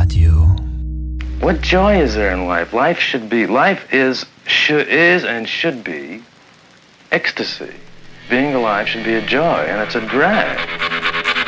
Radio. What joy is there in life? Life is and should be ecstasy. Being alive should be a joy, and it's a drag.